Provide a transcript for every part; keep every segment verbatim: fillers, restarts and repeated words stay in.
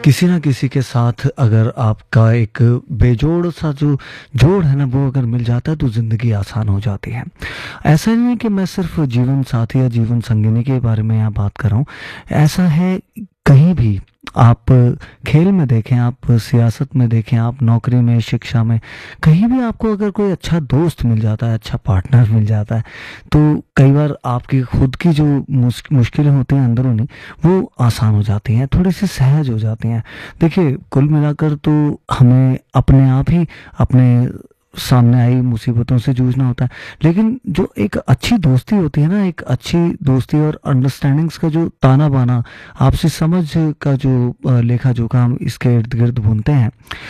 किसी ना किसी के साथ अगर आपका एक बेजोड़ सा जो जोड़ है ना वो अगर मिल जाता है तो ज़िंदगी आसान हो जाती है। ऐसा नहीं है कि मैं सिर्फ जीवन साथी या जीवन संगिनी के बारे में यहाँ बात कर रहा हूँ। ऐसा है कहीं भी आप खेल में देखें, आप सियासत में देखें, आप नौकरी में, शिक्षा में, कहीं भी आपको अगर कोई अच्छा दोस्त मिल जाता है, अच्छा पार्टनर मिल जाता है, तो कई बार आपकी खुद की जो मुश्क- मुश्किलें होती हैं अंदरूनी, वो आसान हो जाती हैं, थोड़ी सी सहज हो जाती हैं। देखिए, कुल मिलाकर तो हमें अपने आप ही अपने सामने आई मुसीबतों से जूझना होता है, लेकिन जो एक अच्छी दोस्ती होती है ना, एक अच्छी दोस्ती और अंडरस्टैंडिंग्स का जो ताना बाना, आपसी समझ का जो अ, लेखा जोखा हम इसके इर्द गिर्द बुनते हैं,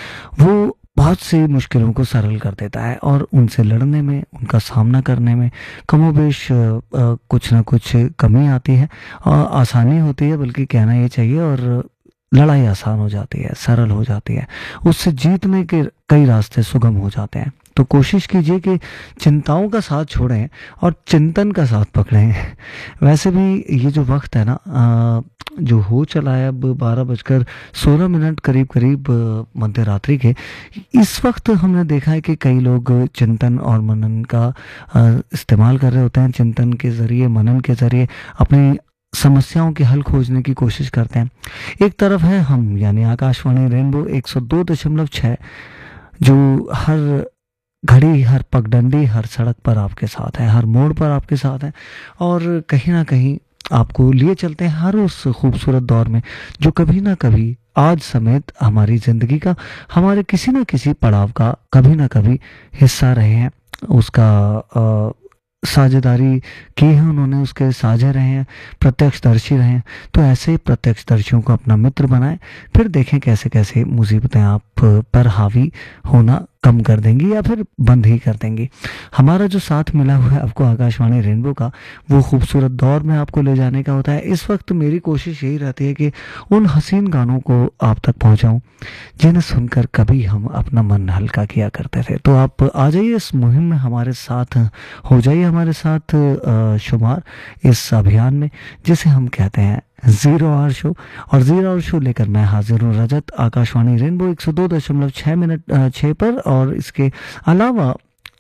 वो बहुत सी मुश्किलों को सरल कर देता है और उनसे लड़ने में, उनका सामना करने में कमोबेश अ, अ, कुछ ना कुछ कमी आती है और आसानी होती है, बल्कि कहना ये चाहिए। और लड़ाई आसान हो जाती है, सरल हो जाती है, उससे जीतने के कई रास्ते सुगम हो जाते हैं। तो कोशिश कीजिए कि चिंताओं का साथ छोड़ें और चिंतन का साथ पकड़ें। वैसे भी ये जो वक्त है ना, अ, जो हो चला है अब बारह बजकर सोलह मिनट करीब करीब अ, मध्य रात्रि के, इस वक्त हमने देखा है कि कई लोग चिंतन और मनन का अ, इस्तेमाल कर रहे होते हैं। चिंतन के जरिए, मनन के जरिए अपनी समस्याओं के हल खोजने की कोशिश करते हैं। एक तरफ है हम, यानी आकाशवाणी रेनबो एक सौ दो दशमलव छः, जो हर घड़ी, हर पगडंडी, हर सड़क पर आपके साथ है, हर मोड़ पर आपके साथ है और कहीं ना कहीं आपको लिए चलते हैं हर उस खूबसूरत दौर में जो कभी ना कभी आज समेत हमारी ज़िंदगी का, हमारे किसी न किसी पड़ाव का कभी ना कभी हिस्सा रहे हैं। उसका अ, साझेदारी की है उन्होंने, उसके साझे रहे हैं, प्रत्यक्षदर्शी रहे हैं। तो ऐसे ही प्रत्यक्षदर्शियों को अपना मित्र बनाएं, फिर देखें कैसे कैसे मुसीबतें आप पर हावी होना कम कर देंगी या फिर बंद ही कर देंगी। हमारा जो साथ मिला हुआ है आपको आकाशवाणी रेनबो का, वो खूबसूरत दौर में आपको ले जाने का होता है। इस वक्त मेरी कोशिश यही रहती है कि उन हसीन गानों को आप तक पहुंचाऊं जिन्हें सुनकर कभी हम अपना मन हल्का किया करते थे। तो आप आ जाइए इस मुहिम में, हमारे साथ हो जाइए, हमारे साथ अ, शुमार इस अभियान में जिसे हम कहते हैं जीरो आवर शो। और जीरो आवर शो लेकर मैं हाजिर हूँ रजत, आकाशवाणी रेनबो एक सौ दो दशमलव छः मिनट अ, छः पर, और इसके अलावा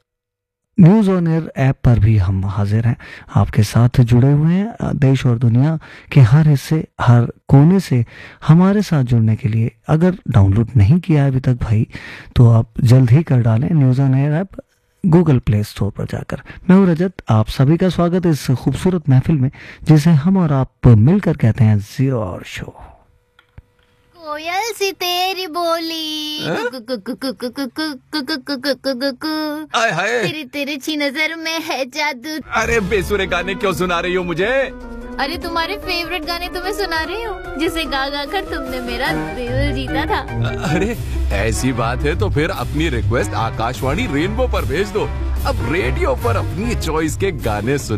न्यूज़ ऑन एयर ऐप पर भी हम हाजिर हैं, आपके साथ जुड़े हुए हैं। अ, देश और दुनिया के हर हिस्से, हर कोने से हमारे साथ जुड़ने के लिए अगर डाउनलोड नहीं किया है अभी तक भाई, तो आप जल्द ही कर डालें news on air app Google play store पर जाकर। मैं हूँ रजत, आप सभी का स्वागत है इस खूबसूरत महफिल में जिसे हम और आप मिलकर कहते हैं जीरो आवर शो। कोयल सी तेरी बोली हैं? कु- कु- कु- कु- कु- कु- कु- कु- कु- कु- कु- कु- कु- कु। आय हाय। तेरी तिरछी नजर में है जादू। अरे बेसुरे गाने क्यों सुना रही हो मुझे? अरे तुम्हारे फेवरेट गाने तुम्हें सुना रही हूँ, जिसे गा गा कर तुमने मेरा दिल जीता था। अरे ऐसी बात है तो फिर अपनी रिक्वेस्ट आकाशवाणी रेनबो पर भेज दो। अब रेडियो पर अपनी चॉइस के गाने सुन